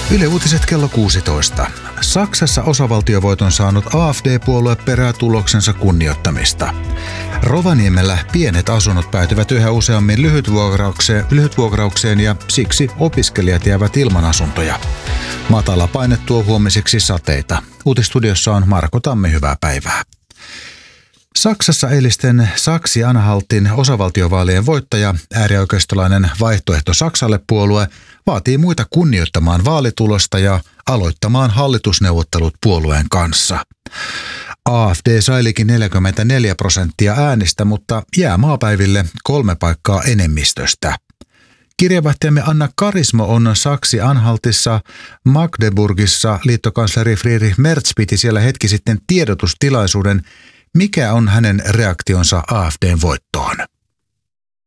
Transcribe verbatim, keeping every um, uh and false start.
Yle Uutiset kello kuusitoista. Saksassa osavaltiovoiton saanut A F D-puolue perää tuloksensa kunnioittamista. Rovaniemellä pienet asunnot päätyvät yhä useammin lyhytvuokraukseen, lyhytvuokraukseen ja siksi opiskelijat jäävät ilman asuntoja. Matala paine tuo huomiseksi sateita. Uutistudiossa on Marko Tammi, hyvää päivää. Saksassa eilisten Saksi-Anhaltin osavaltiovaalien voittaja, äärioikeistolainen Vaihtoehto Saksalle -puolue, vaatii muita kunnioittamaan vaalitulosta ja aloittamaan hallitusneuvottelut puolueen kanssa. A F D sailikin neljäkymmentäneljä prosenttia äänistä, mutta jää maapäiville kolme paikkaa enemmistöstä. Kirjeenvaihtajamme Anna Karismo on Saksi-Anhaltissa Magdeburgissa. Liittokansleri Friedrich Merz piti siellä hetki sitten tiedotustilaisuuden. Mikä on hänen reaktionsa A F D:n voittoon?